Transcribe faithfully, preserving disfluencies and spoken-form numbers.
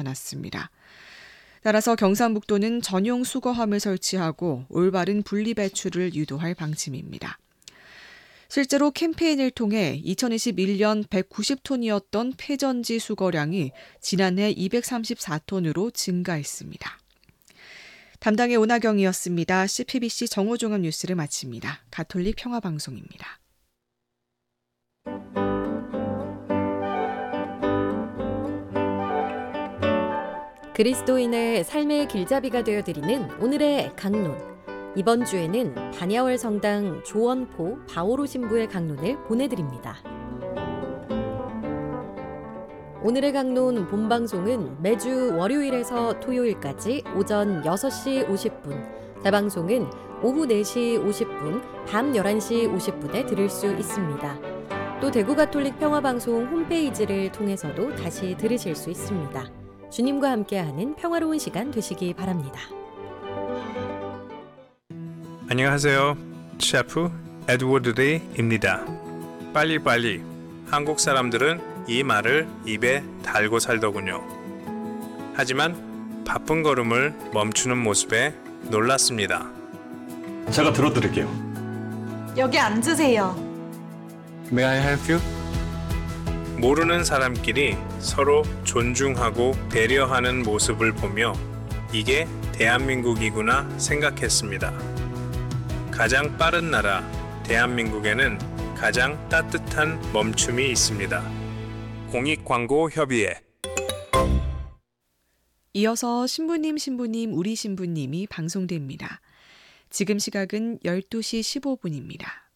않았습니다. 따라서 경상북도는 전용 수거함을 설치하고 올바른 분리배출을 유도할 방침입니다. 실제로 캠페인을 통해 이천이십일 년 백구십 톤이었던 폐전지 수거량이 지난해 이백삼십사 톤으로 증가했습니다. 담당의 오나경이었습니다. 씨피비씨 정오종합 뉴스를 마칩니다. 가톨릭 평화방송입니다. 그리스도인의 삶의 길잡이가 되어드리는 오늘의 강론. 이번 주에는 반야월 성당 조원포 바오로 신부의 강론을 보내드립니다. 오늘의 강론 본방송은 매주 월요일에서 토요일까지 오전 여섯 시 오십 분, 재방송은 오후 네 시 오십 분, 밤 열한 시 오십 분에 들을 수 있습니다. 또 대구가톨릭 평화방송 홈페이지를 통해서도 다시 들으실 수 있습니다. 주님과 함께하는 평화로운 시간 되시기 바랍니다. 안녕하세요. 셰프 에드워드 리입니다. 빨리빨리. 한국 사람들은 이 말을 입에 달고 살더군요. 하지만 바쁜 걸음을 멈추는 모습에 놀랐습니다. 제가 들어드릴게요. 여기 앉으세요. May I help you? 모르는 사람끼리 서로 존중하고 배려하는 모습을 보며 이게 대한민국이구나 생각했습니다. 가장 빠른 나라 대한민국에는 가장 따뜻한 멈춤이 있습니다. 공익광고협의회. 이어서 신부님 신부님 우리 신부님이 방송됩니다. 지금 시각은 열두 시 십오 분입니다.